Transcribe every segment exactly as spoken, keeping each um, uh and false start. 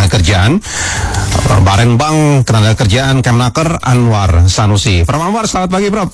Ketenagakerjaan, Barenbang Ketenagakerjaan Kemnaker Anwar Sanusi. Prof Anwar, selamat pagi Prof.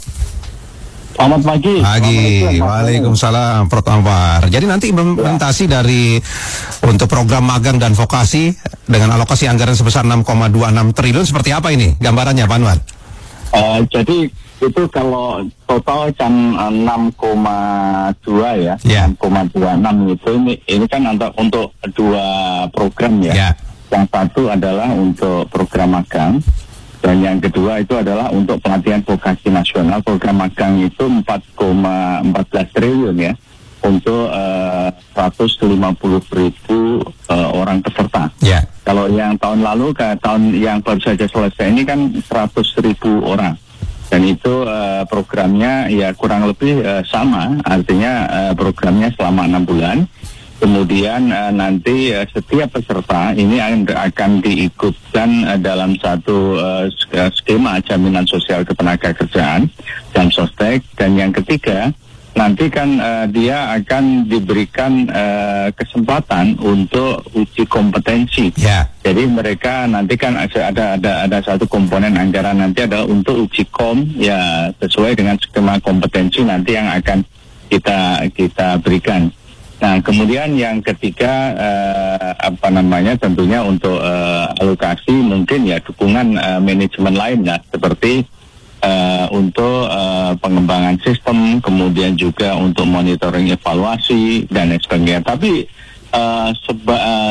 Selamat pagi. Pagi, waalaikumsalam Prof Anwar. Jadi nanti implementasi ya. dari untuk program magang dan vokasi dengan alokasi anggaran sebesar enam koma dua enam triliun seperti apa ini gambarannya Pak Anwar? Uh, jadi itu kalau total kan enam koma dua ya, yeah. enam koma dua enam itu ini, ini kan untuk, untuk dua program ya. Yeah. Yang satu adalah untuk program magang dan yang kedua itu adalah untuk pelatihan vokasi nasional. Program magang itu empat koma empat belas triliun ya untuk uh, seratus lima puluh ribu uh, orang peserta. Yeah. Kalau yang tahun lalu ke tahun yang baru saja selesai ini kan seratus ribu orang. Dan itu uh, programnya ya kurang lebih uh, sama, artinya uh, programnya selama enam bulan. Kemudian uh, nanti uh, setiap peserta ini akan diikutkan uh, dalam satu uh, skema jaminan sosial ketenagakerjaan dan sostek. Dan yang ketiga, nanti kan uh, dia akan diberikan uh, kesempatan untuk uji kompetensi. Yeah. Jadi mereka nanti kan ada ada ada satu komponen anggaran nanti adalah untuk uji kom ya sesuai dengan skema kompetensi nanti yang akan kita kita berikan. Nah kemudian yang ketiga uh, apa namanya tentunya untuk uh, alokasi mungkin ya dukungan uh, manajemen lainnya seperti Uh, untuk uh, pengembangan sistem, kemudian juga untuk monitoring evaluasi dan sebagainya. Tapi uh, seba,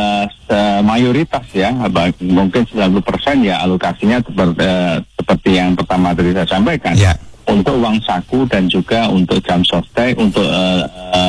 uh, mayoritas ya, mungkin sembilan puluh persen ya alokasinya seperti, uh, seperti yang pertama tadi saya sampaikan. Yeah. Untuk uang saku dan juga untuk jam sostek, untuk uh,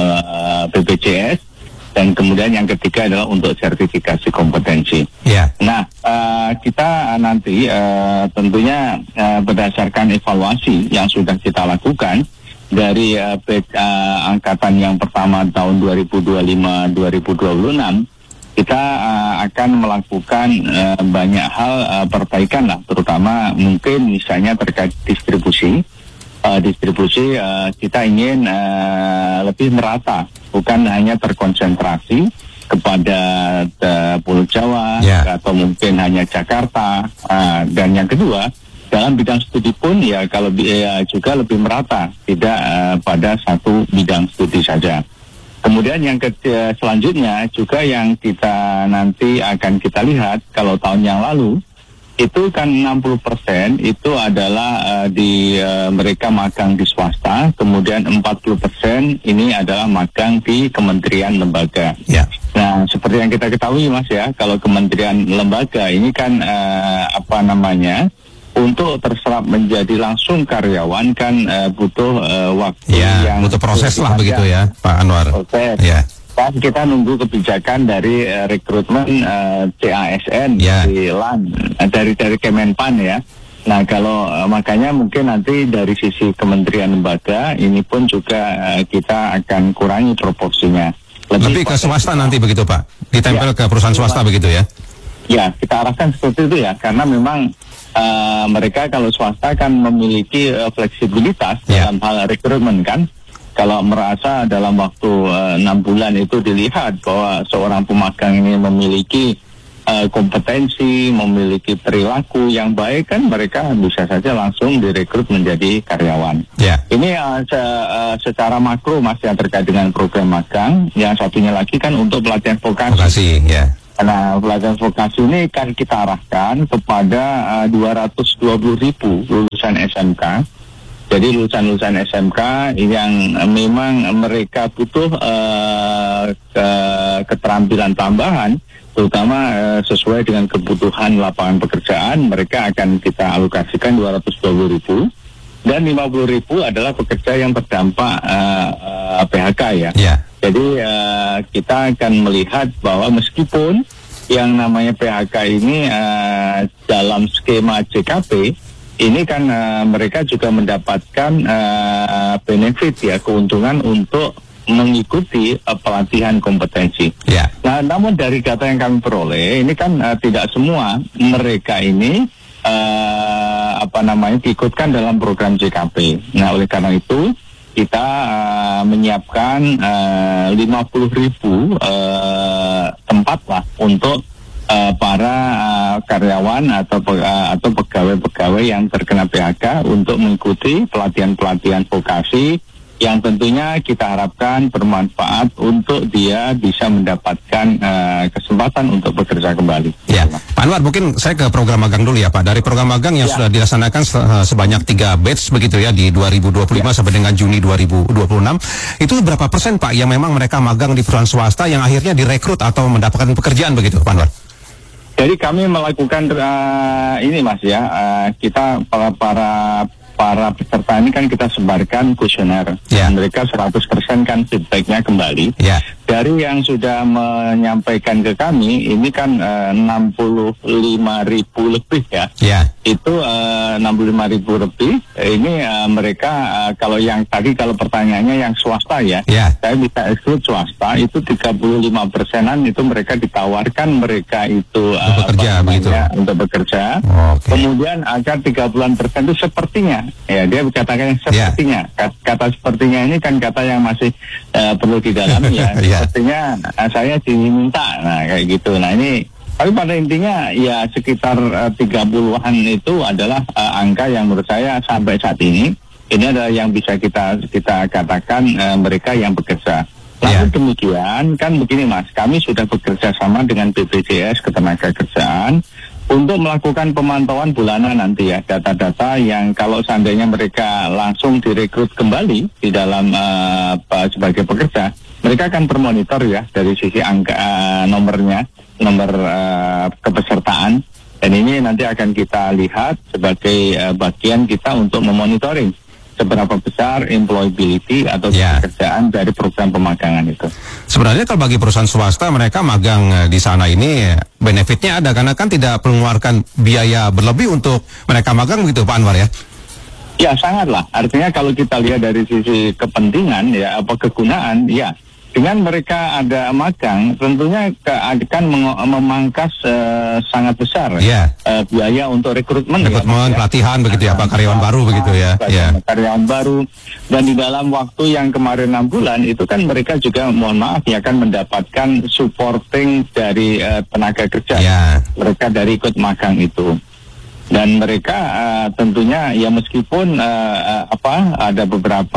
uh, B P J S. Dan kemudian yang ketiga adalah untuk sertifikasi kompetensi. Yeah. Nah, uh, kita nanti uh, tentunya uh, berdasarkan evaluasi yang sudah kita lakukan dari uh, uh, angkatan yang pertama tahun dua ribu dua puluh lima dua ribu dua puluh enam, kita uh, akan melakukan uh, banyak hal uh, perbaikan lah, terutama mungkin misalnya terkait distribusi. Uh, distribusi uh, kita ingin uh, lebih merata, bukan hanya terkonsentrasi kepada uh, Pulau Jawa yeah. atau mungkin hanya Jakarta. Uh, dan yang kedua, dalam bidang studi pun ya kalau ya, juga lebih merata, tidak uh, pada satu bidang studi saja. Kemudian yang ke- selanjutnya juga yang kita nanti akan kita lihat kalau tahun yang lalu itu kan enam puluh persen itu adalah uh, di uh, mereka magang di swasta, kemudian empat puluh persen ini adalah magang di kementerian lembaga. Yeah. Nah, seperti yang kita ketahui Mas ya, kalau kementerian lembaga ini kan uh, apa namanya untuk terserap menjadi langsung karyawan kan uh, butuh uh, waktu yeah, yang butuh proses lah begitu ya, Pak Anwar. Proses. Yeah. Dan kita nunggu kebijakan dari uh, rekrutmen uh, C A S N yeah. dari L A N, uh, dari dari Kemenpan ya. Nah kalau uh, makanya mungkin nanti dari sisi kementerian lembaga ini pun juga uh, kita akan kurangi proporsinya. Lebih, Lebih ke swasta nanti begitu Pak? Ditempel ya, ke perusahaan swasta begitu ya? Ya kita arahkan seperti itu ya, karena memang uh, mereka kalau swasta kan memiliki uh, fleksibilitas yeah. dalam hal rekrutmen kan. Kalau merasa dalam waktu uh, enam bulan itu dilihat bahwa seorang pemagang ini memiliki uh, kompetensi, memiliki perilaku yang baik, kan mereka bisa saja langsung direkrut menjadi karyawan. Yeah. Ini uh, se- uh, secara makro Mas yang terkait dengan program magang. Yang satunya lagi kan untuk pelatihan vokasi. Vokasi, ya. Yeah. Nah, pelatihan vokasi ini kan kita arahkan kepada uh, dua ratus dua puluh ribu lulusan S M K. Jadi lulusan-lulusan S M K yang memang mereka butuh uh, ke, keterampilan tambahan, terutama uh, sesuai dengan kebutuhan lapangan pekerjaan, mereka akan kita alokasikan dua ratus dua puluh ribu, dan lima puluh ribu adalah pekerja yang terdampak uh, uh, P H K ya. Yeah. Jadi uh, kita akan melihat bahwa meskipun yang namanya P H K ini uh, dalam skema J K P, ini kan uh, mereka juga mendapatkan uh, benefit ya, keuntungan untuk mengikuti uh, pelatihan kompetensi. Yeah. Nah, namun dari data yang kami peroleh, ini kan uh, tidak semua mereka ini uh, apa namanya diikutkan dalam program J K P. Nah, oleh karena itu kita uh, menyiapkan uh, lima puluh ribu uh, tempat lah untuk uh, para uh, karyawan atau uh, atau pegawai-pegawai yang terkena P H K untuk mengikuti pelatihan-pelatihan vokasi yang tentunya kita harapkan bermanfaat untuk dia bisa mendapatkan uh, kesempatan untuk bekerja kembali. Ya, Pak Anwar, mungkin saya ke program magang dulu ya Pak. Dari program magang yang ya. sudah dilaksanakan se sebanyak tiga batch begitu ya di dua ribu dua puluh lima ya. sampai dengan Juni dua ribu dua puluh enam, itu berapa persen Pak yang memang mereka magang di perusahaan swasta yang akhirnya direkrut atau mendapatkan pekerjaan begitu Pak Anwar? Jadi kami melakukan uh, ini Mas ya, uh, kita para para para peserta ini kan kita sebarkan kuesioner yeah. dan mereka seratus persen kan feedbacknya kembali. Yeah. Dari yang sudah menyampaikan ke kami ini kan uh, enam puluh lima ribu lebih ya. Yeah. Itu uh, enam puluh lima ribu lebih. Ini uh, mereka uh, kalau yang tadi kalau pertanyaannya yang swasta ya. Yeah. Saya bisa exclude swasta itu tiga puluh lima persenan itu mereka ditawarkan mereka itu uh, bekerja begitu untuk bekerja. Oh, okay. Kemudian agar tiga puluh persen itu sepertinya ya dia katakan sepertinya. Yeah. Kata sepertinya ini kan kata yang masih uh, perlu didalami ya. Yeah. Sepertinya uh, saya diminta, nah kayak gitu. Nah ini, tapi pada intinya ya sekitar uh, tiga puluhan itu adalah uh, angka yang menurut saya sampai saat ini ini adalah yang bisa kita kita katakan uh, mereka yang bekerja. Lalu yeah. demikian kan begini Mas, kami sudah bekerja sama dengan B P J S Ketenagakerjaan untuk melakukan pemantauan bulanan nanti ya, data-data yang kalau seandainya mereka langsung direkrut kembali di dalam uh, sebagai pekerja, mereka akan bermonitor ya dari sisi angka uh, nomornya, nomor uh, kepesertaan, dan ini nanti akan kita lihat sebagai uh, bagian kita untuk memonitoring seberapa besar employability atau yeah. pekerjaan dari program pemagangan itu. Sebenarnya kalau bagi perusahaan swasta mereka magang di sana ini benefitnya ada karena kan tidak mengeluarkan biaya berlebih untuk mereka magang begitu Pak Anwar ya? Ya sangatlah. Artinya kalau kita lihat dari sisi kepentingan ya apa kegunaan ya. Dengan mereka ada magang, tentunya ke, akan memangkas uh, sangat besar yeah. uh, biaya untuk rekrutmen, rekrutmen, ya, pelatihan ya. begitu ya, Pak, karyawan baru begitu ya, yeah. karyawan baru. Dan di dalam waktu yang kemarin enam bulan itu kan mereka juga, mohon maaf ya, kan mendapatkan supporting dari uh, tenaga kerja, yeah. mereka dari ikut magang itu. Dan mereka uh, tentunya ya meskipun uh, uh, apa ada beberapa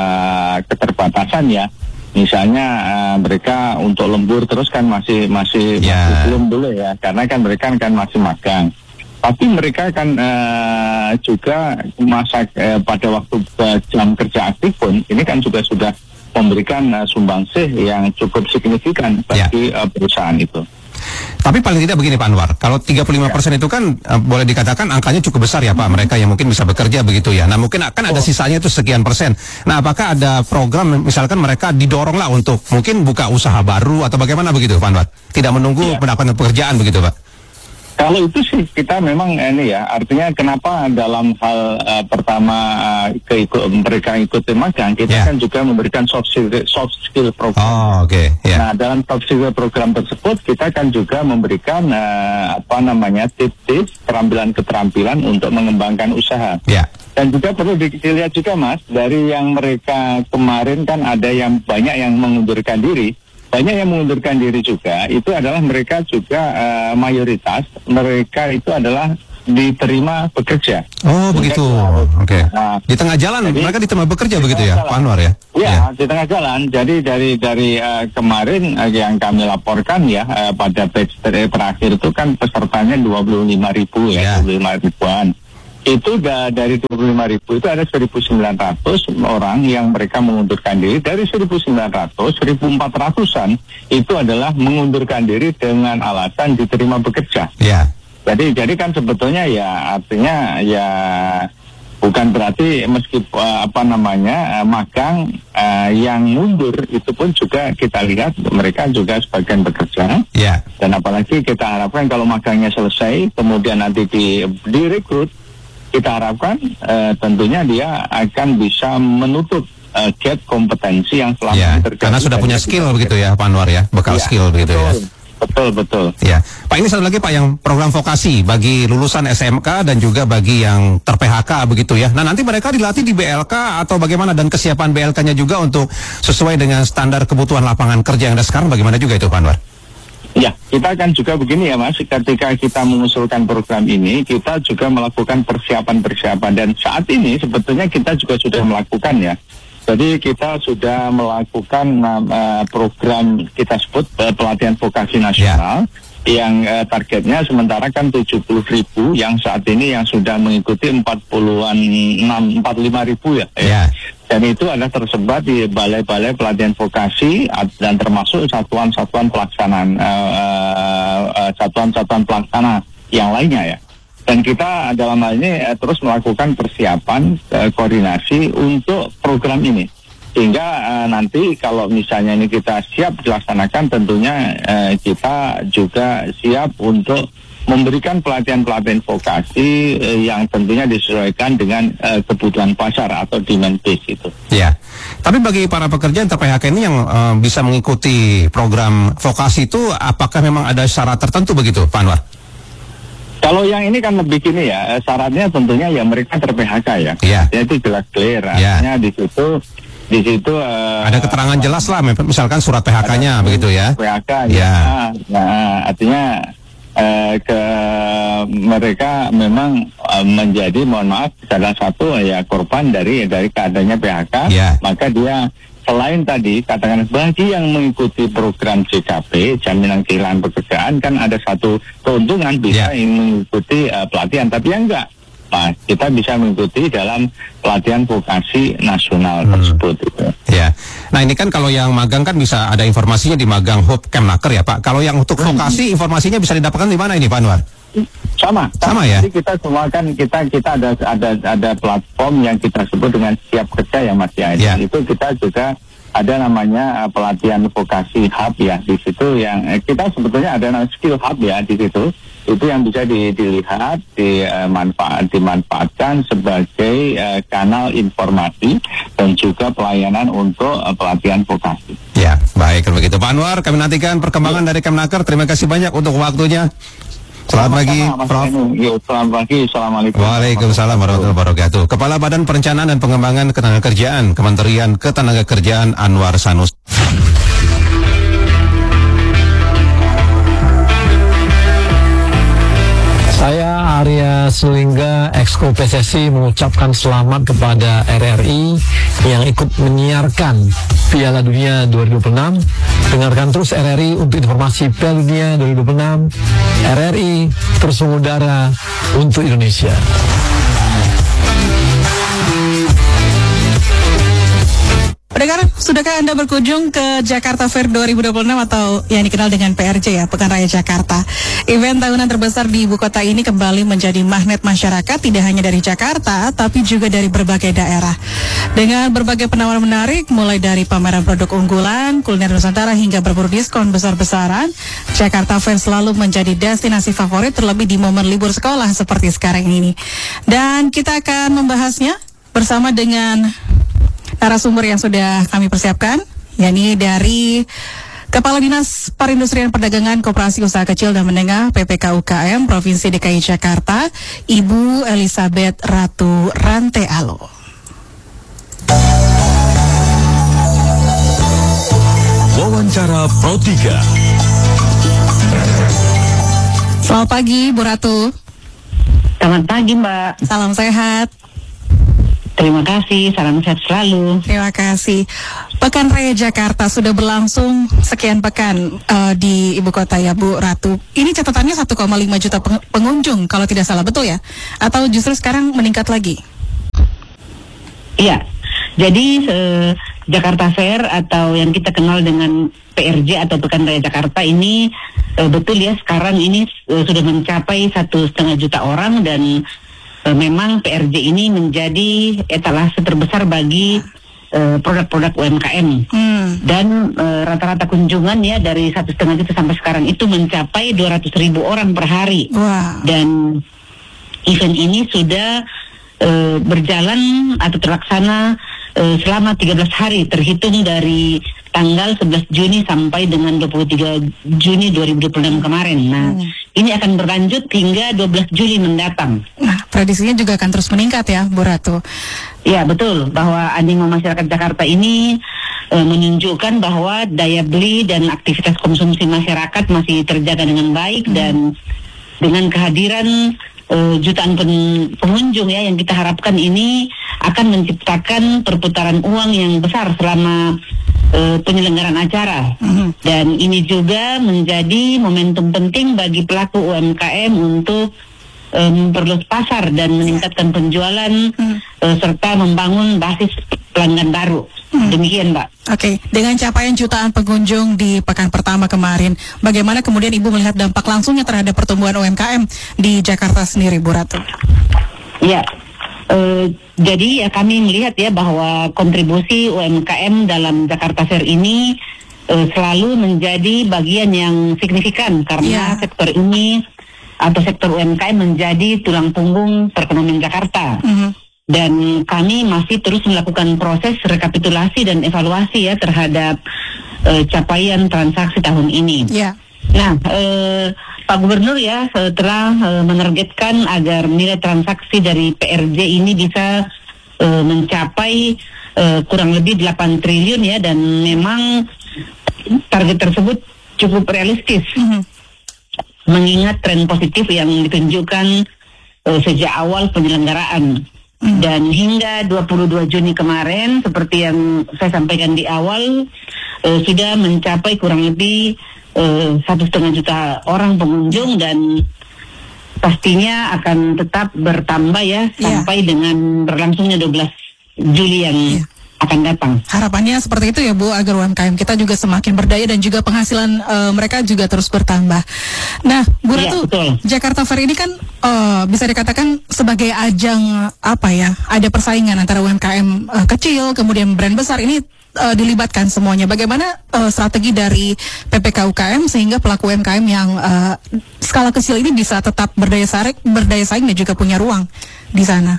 keterbatasan ya. Misalnya uh, mereka untuk lembur terus kan masih masih, yeah. masih belum dulu ya, karena kan mereka kan masih magang. Tapi mereka kan uh, juga masa uh, pada waktu uh, jam kerja aktif pun ini kan juga sudah memberikan uh, sumbangsih yang cukup signifikan bagi yeah. uh, perusahaan itu. Tapi paling tidak begini Pak Anwar, kalau tiga puluh lima persen itu kan uh, boleh dikatakan angkanya cukup besar ya Pak, mereka yang mungkin bisa bekerja begitu ya. Nah mungkin akan ada sisanya itu sekian persen. Nah apakah ada program misalkan mereka didorong lah untuk mungkin buka usaha baru atau bagaimana begitu Pak Anwar? Tidak menunggu ya. mendapatkan pekerjaan begitu Pak? Kalau itu sih kita memang ini ya, artinya kenapa dalam hal uh, pertama uh, keikut, mereka ikut magang, kita yeah. kan juga memberikan soft skill, soft skill program. Oh, oke. Okay. Yeah. Nah, dalam soft skill program tersebut kita kan juga memberikan uh, apa namanya tips-tips keterampilan-keterampilan untuk mengembangkan usaha. Yeah. Dan juga perlu dilihat juga Mas, dari yang mereka kemarin kan ada yang banyak yang mengundurkan diri. Banyak yang mengundurkan diri juga, itu adalah mereka juga uh, mayoritas, mereka itu adalah diterima bekerja. Oh begitu, oke. Okay. Nah, di tengah jalan, jadi, mereka diterima bekerja begitu ya, Pak Anwar ya? Iya, ya. Di tengah jalan. Jadi dari dari uh, kemarin uh, yang kami laporkan ya, uh, pada batch terakhir itu kan pesertanya dua puluh lima ribu ya, yeah. dua puluh lima ribuan. Itu dari dua puluh lima ribu itu ada seribu sembilan ratus orang yang mereka mengundurkan diri. Dari seribu sembilan ratus, seribu empat ratusan itu adalah mengundurkan diri dengan alasan diterima bekerja. Yeah. Jadi jadi kan sebetulnya ya artinya ya bukan berarti meskipun uh, apa namanya uh, magang uh, yang mundur itu pun juga kita lihat mereka juga sebagian bekerja. Yeah. Dan apalagi kita harapkan kalau magangnya selesai kemudian nanti di direkrut, kita harapkan uh, tentunya dia akan bisa menutup uh, gap kompetensi yang selama ya, ini terjadi. Karena sudah punya skill begitu ya Pak Anwar ya, bekal ya, skill begitu betul, ya. Betul, betul. Ya, Pak ini satu lagi Pak yang program vokasi bagi lulusan S M K dan juga bagi yang ter-P H K begitu ya. Nah nanti mereka dilatih di B L K atau bagaimana, dan kesiapan B L K-nya juga untuk sesuai dengan standar kebutuhan lapangan kerja yang ada sekarang bagaimana juga itu Pak Anwar? Ya, kita kan juga begini ya Mas, ketika kita mengusulkan program ini, kita juga melakukan persiapan-persiapan, dan saat ini sebetulnya kita juga sudah melakukan ya. Jadi kita sudah melakukan uh, program kita sebut uh, pelatihan vokasi nasional, yeah. yang uh, targetnya sementara kan tujuh puluh ribu, yang saat ini yang sudah mengikuti empat puluhan enam, empat puluh lima ribu ya. Yeah. Dan itu ada tersebar di balai-balai pelatihan vokasi dan termasuk satuan-satuan pelaksanaan uh, uh, satuan-satuan pelaksana yang lainnya ya. Dan kita dalam hal ini uh, terus melakukan persiapan uh, koordinasi untuk program ini, sehingga uh, nanti kalau misalnya ini kita siap dilaksanakan, tentunya uh, kita juga siap untuk memberikan pelatihan-pelatihan vokasi eh, yang tentunya disesuaikan dengan eh, kebutuhan pasar atau demand base itu. Ya, tapi bagi para pekerja yang ter-P H K ini yang uh, bisa mengikuti program vokasi itu, apakah memang ada syarat tertentu begitu, Pak Anwar? Kalau yang ini kan lebih gini ya, syaratnya tentunya ya mereka ter-P H K ya. Iya. Ya, itu jelas clear. Ya. Artinya di situ di situ uh, ada keterangan jelas lah, misalkan surat P H K-nya begitu ya. P H K ya. ya. Nah, artinya Uh, ke mereka memang uh, menjadi, mohon maaf, salah satu ya korban dari dari keadaannya P H K, yeah. maka dia selain tadi katakan bagi yang mengikuti program J K P, jaminan kehilangan pekerjaan, kan ada satu keuntungan bisa yeah. mengikuti uh, pelatihan, tapi yang enggak, nah, kita bisa mengikuti dalam pelatihan vokasi nasional hmm. tersebut itu. Ya, nah ini kan kalau yang magang kan bisa ada informasinya di Magang Hub Kemnaker ya Pak. Kalau yang untuk vokasi informasinya bisa didapatkan di mana ini Pak Anwar? Sama, sama ya. Jadi kita semua kan kita kita ada ada ada platform yang kita sebut dengan Siap Kerja ya Mas ya. Ya. Itu kita juga ada namanya uh, pelatihan vokasi hub ya di situ, yang eh, kita sebetulnya ada namanya skill hub ya di situ. Itu yang bisa di, dilihat, dimanfaat, dimanfaatkan sebagai uh, kanal informasi dan juga pelayanan untuk uh, pelatihan vokasi. Ya, baik kalau begitu Pak Anwar, kami nantikan perkembangan ya. dari Kemnaker. Terima kasih banyak untuk waktunya. Selamat pagi, Prof. Ya, selamat pagi, Assalamualaikum. Waalaikumsalam warahmatullahi wabarakatuh. Kepala Badan Perencanaan dan Pengembangan Ketenagakerjaan, Kementerian Ketenagakerjaan Anwar Sanus. Saya Arya Sulingga, Exco P S S I, mengucapkan selamat kepada R R I yang ikut menyiarkan Piala Dunia dua ribu dua puluh enam. Dengarkan terus R R I untuk informasi Piala Dunia dua ribu dua puluh enam. R R I terus mengudara untuk Indonesia. Pendengar, sudahkah Anda berkunjung ke Jakarta Fair dua ribu dua puluh enam atau yang dikenal dengan P R J ya, Pekan Raya Jakarta? Event tahunan terbesar di ibu kota ini kembali menjadi magnet masyarakat tidak hanya dari Jakarta, tapi juga dari berbagai daerah. Dengan berbagai penawaran menarik, mulai dari pameran produk unggulan, kuliner Nusantara hingga berburu diskon besar-besaran, Jakarta Fair selalu menjadi destinasi favorit terlebih di momen libur sekolah seperti sekarang ini. Dan kita akan membahasnya bersama dengan narasumber yang sudah kami persiapkan, yakni dari Kepala Dinas Perindustrian Perdagangan Koperasi Usaha Kecil dan Menengah P P K U K M Provinsi D K I Jakarta, Ibu Elizabeth Ratu Rantealo. Wawancara Pro tiga. Selamat pagi, Bu Ratu. Selamat pagi, Mbak. Salam sehat. Terima kasih, salam sehat selalu. Terima kasih. Pekan Raya Jakarta sudah berlangsung sekian pekan uh, di ibu kota ya, Bu Ratu. Ini catatannya satu koma lima juta pengunjung kalau tidak salah, betul ya? Atau justru sekarang meningkat lagi? Iya. Jadi uh, Jakarta Fair atau yang kita kenal dengan P R J atau Pekan Raya Jakarta ini uh, betul ya, sekarang ini uh, sudah mencapai satu setengah juta orang, dan memang P R J ini menjadi etalase terbesar bagi uh, produk-produk U M K M. Hmm. Dan uh, rata-rata kunjungan ya dari satu setengah juta sampai sekarang itu mencapai dua ratus ribu orang per hari. Wow. Dan event ini sudah uh, berjalan atau terlaksana uh, selama tiga belas hari, terhitung dari tanggal sebelas Juni sampai dengan dua puluh tiga Juni dua ribu dua puluh enam kemarin. Nah, hmm. ini akan berlanjut hingga dua belas Juli mendatang. Nah, prediksinya juga akan terus meningkat ya, Bu Ratu. Ya, betul, bahwa animo masyarakat Jakarta ini uh, menunjukkan bahwa daya beli dan aktivitas konsumsi masyarakat masih terjaga dengan baik, hmm. dan dengan kehadiran uh, jutaan pen- pengunjung ya yang kita harapkan ini akan menciptakan perputaran uang yang besar selama uh, penyelenggaraan acara, hmm. dan ini juga menjadi momentum penting bagi pelaku U M K M untuk memperluas um, pasar dan meningkatkan penjualan, hmm. uh, serta membangun basis pelanggan baru. Hmm. Demikian, Mbak. Oke, okay. Dengan capaian jutaan pengunjung di pekan pertama kemarin, bagaimana kemudian Ibu melihat dampak langsungnya terhadap pertumbuhan U M K M di Jakarta sendiri, Bu Ratu? Ya, uh, jadi ya kami melihat ya bahwa kontribusi U M K M dalam Jakarta Fair ini uh, selalu menjadi bagian yang signifikan karena yeah. sektor ini atau sektor U M K M menjadi tulang punggung perekonomian Jakarta. Mm-hmm. Dan kami masih terus melakukan proses rekapitulasi dan evaluasi ya terhadap uh, capaian transaksi tahun ini. Yeah. Nah, uh, Pak Gubernur ya telah uh, menargetkan agar nilai transaksi dari P R J ini bisa uh, mencapai uh, kurang lebih delapan triliun ya, dan memang target tersebut cukup realistis. Mm-hmm. Mengingat tren positif yang ditunjukkan uh, sejak awal penyelenggaraan. Mm. Dan hingga dua puluh dua Juni kemarin, seperti yang saya sampaikan di awal, uh, sudah mencapai kurang lebih satu setengah juta orang pengunjung, dan pastinya akan tetap bertambah ya sampai yeah. dengan berlangsungnya dua belas Juli yang yeah. akan datang. Harapannya seperti itu ya Bu, agar U M K M kita juga semakin berdaya dan juga penghasilan uh, mereka juga terus bertambah. Nah, Bu Ratu, ya, Jakarta Fair ini kan uh, bisa dikatakan sebagai ajang apa ya? Ada persaingan antara U M K M uh, kecil, kemudian brand besar ini uh, dilibatkan semuanya. Bagaimana uh, strategi dari P P K U K M sehingga pelaku U M K M yang uh, skala kecil ini bisa tetap berdaya saing, berdaya saing dan juga punya ruang di sana?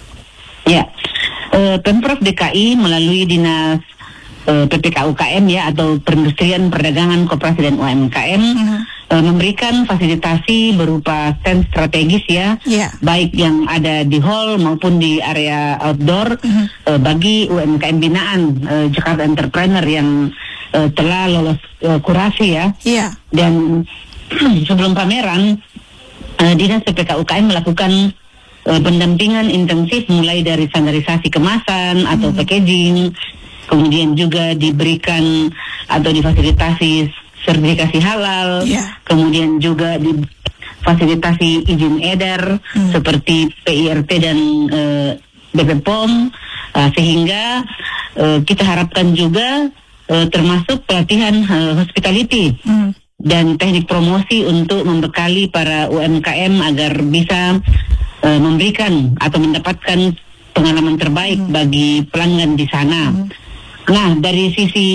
Ya. Uh, Pemprov D K I melalui Dinas uh, P P K U K M ya atau Perindustrian Perdagangan Koperasi dan U M K M uh-huh. uh, memberikan fasilitasi berupa stand strategis ya, yeah. baik yang ada di hall maupun di area outdoor uh-huh. uh, bagi U M K M binaan uh, Jakarta Entrepreneur yang uh, telah lolos uh, kurasi ya. Yeah. Dan sebelum pameran uh, Dinas P P K U K M melakukan pendampingan intensif mulai dari standarisasi kemasan atau hmm. packaging, kemudian juga diberikan atau difasilitasi sertifikasi halal, yeah. kemudian juga difasilitasi izin edar hmm. seperti P I R T dan uh, B P P O M, uh, sehingga uh, kita harapkan juga uh, termasuk pelatihan uh, hospitality hmm. dan teknik promosi untuk membekali para U M K M agar bisa Uh, memberikan atau mendapatkan pengalaman terbaik hmm. bagi pelanggan di sana. Hmm. Nah, dari sisi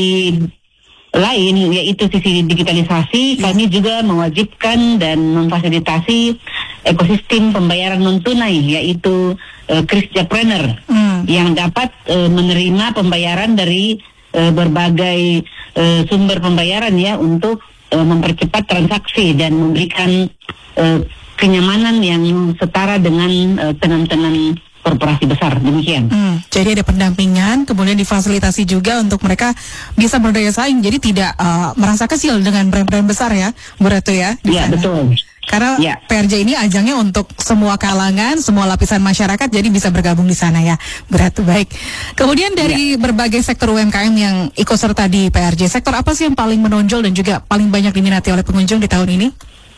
lain yaitu sisi digitalisasi, yeah. kami juga mewajibkan dan memfasilitasi ekosistem pembayaran non tunai yaitu uh, Kris Jakpreneur hmm. yang dapat uh, menerima pembayaran dari uh, berbagai uh, sumber pembayaran ya untuk uh, mempercepat transaksi dan memberikan uh, kenyamanan yang setara dengan uh, tenan-tenan korporasi besar. Demikian. Hmm, jadi ada pendampingan, kemudian difasilitasi juga untuk mereka bisa berdaya saing. Jadi tidak uh, merasa kecil dengan brand-brand besar ya, Bu Ratu ya. Iya betul. Karena ya. P R J ini ajangnya untuk semua kalangan, semua lapisan masyarakat, jadi bisa bergabung di sana ya, Bu Ratu. Baik. Kemudian dari ya. berbagai sektor U M K M yang ikut serta di P R J, sektor apa sih yang paling menonjol dan juga paling banyak diminati oleh pengunjung di tahun ini?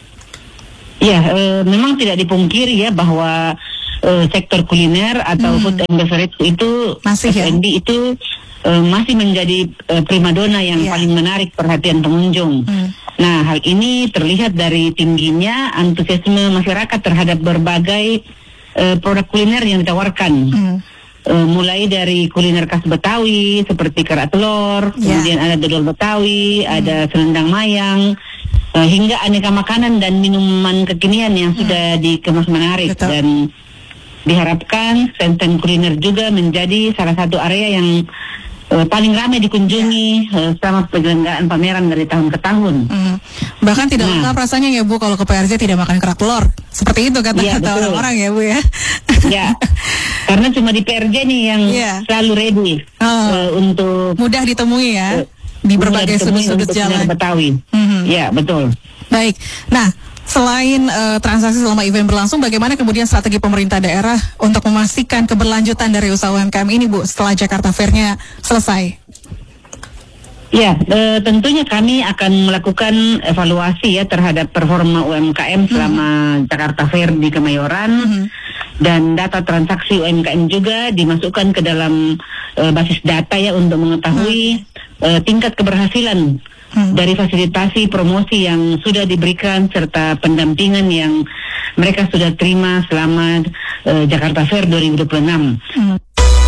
Ya, e, memang tidak dipungkiri ya bahwa e, sektor kuliner atau hmm. food and beverage itu masih ya? F and B itu e, masih menjadi e, primadona yang yeah. paling menarik perhatian pengunjung. Hmm. Nah, hal ini terlihat dari tingginya antusiasme masyarakat terhadap berbagai e, produk kuliner yang ditawarkan. Hmm. E, mulai dari kuliner khas Betawi seperti kerak telur, yeah. kemudian ada dodol Betawi, hmm. ada selendang mayang, hingga aneka makanan dan minuman kekinian yang hmm. sudah dikemas menarik. Betul. Dan diharapkan stand-stand kuliner juga menjadi salah satu area yang uh, paling ramai dikunjungi uh, selama penyelenggaraan pameran dari tahun ke tahun. Hmm. Bahkan tidak nah. lengkap rasanya ya Bu kalau ke P R J tidak makan kerak telur. Seperti itu kata-kata ya, orang-orang ya Bu ya. Ya. Karena cuma di P R J nih yang yeah. selalu ready oh. uh, untuk mudah ditemui ya uh, di berbagai sudut-sudut jalan. Betawi. Mm-hmm. Ya, betul. Baik. Nah, selain uh, transaksi selama event berlangsung, bagaimana kemudian strategi pemerintah daerah untuk memastikan keberlanjutan dari usaha U M K M ini, Bu, setelah Jakarta Fair-nya selesai? Ya, e, tentunya kami akan melakukan evaluasi ya terhadap performa U M K M selama mm-hmm. Jakarta Fair di Kemayoran, mm-hmm. dan data transaksi U M K M juga dimasukkan ke dalam e, basis data ya untuk mengetahui mm-hmm. e, tingkat keberhasilan mm-hmm. dari fasilitasi promosi yang sudah diberikan serta pendampingan yang mereka sudah terima selama e, Jakarta Fair dua ribu dua puluh enam. Mm-hmm.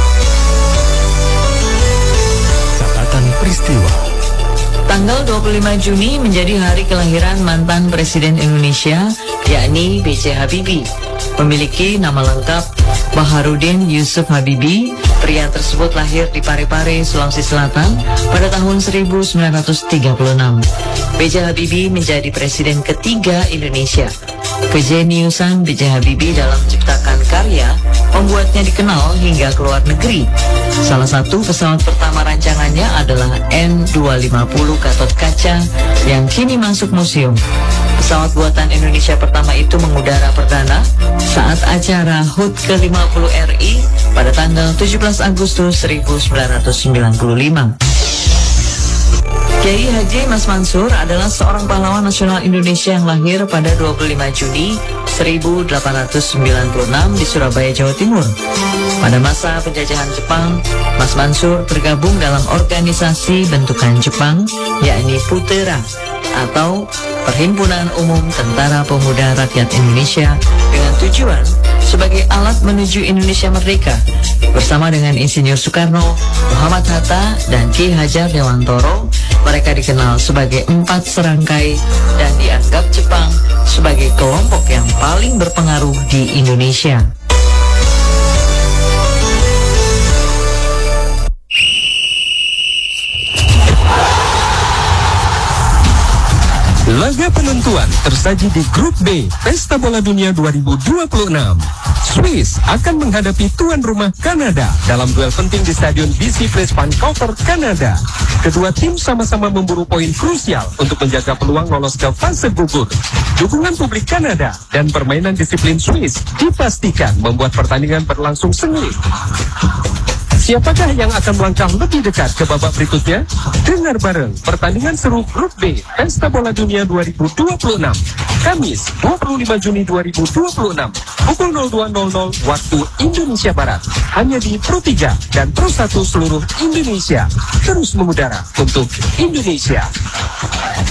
Peristiwa. Tanggal dua puluh lima Juni menjadi hari kelahiran mantan Presiden Indonesia, yakni B J Habibie. Memiliki nama lengkap Baharudin Yusuf Habibie. Pria tersebut lahir di Parepare, Sulawesi Selatan pada tahun seribu sembilan ratus tiga puluh enam. B J Habibie menjadi presiden ketiga Indonesia. Kejeniusan B J Habibie dalam menciptakan karya membuatnya dikenal hingga ke luar negeri. Salah satu pesawat pertama rancangannya adalah N dua lima nol Gatot Kaca yang kini masuk museum. Pesawat buatan Indonesia pertama itu mengudara perdana saat acara H U T ke lima puluh R I pada tanggal tujuh belas Agustus seribu sembilan ratus sembilan puluh lima. Kiai Haji Mas Mansur adalah seorang pahlawan nasional Indonesia yang lahir pada dua puluh lima Juni seribu delapan ratus sembilan puluh enam di Surabaya, Jawa Timur. Pada masa penjajahan Jepang, Mas Mansur bergabung dalam organisasi bentukan Jepang, yakni Putera atau Perhimpunan Umum Tentara Pemuda Rakyat Indonesia, dengan tujuan sebagai alat menuju Indonesia merdeka. Bersama dengan Insinyur Soekarno, Muhammad Hatta, dan Ki Hajar Dewantoro, mereka dikenal sebagai Empat Serangkai dan dianggap Jepang sebagai kelompok yang paling berpengaruh di Indonesia. Laga penentuan tersaji di Grup B Pesta Bola Dunia dua ribu dua puluh enam. Swiss akan menghadapi tuan rumah Kanada dalam duel penting di Stadion B C Place Vancouver, Kanada. Kedua tim sama-sama memburu poin krusial untuk menjaga peluang lolos ke fase gugur. Dukungan publik Kanada dan permainan disiplin Swiss dipastikan membuat pertandingan berlangsung sengit. Siapakah yang akan melangkah lebih dekat ke babak berikutnya? Dengar bareng pertandingan seru Grup B Pesta Bola Dunia dua ribu dua puluh enam, Kamis dua puluh lima Juni dua ribu dua puluh enam, pukul nol dua nol nol waktu Indonesia Barat, hanya di Pro tiga dan Pro satu seluruh Indonesia. Terus mengudara untuk Indonesia.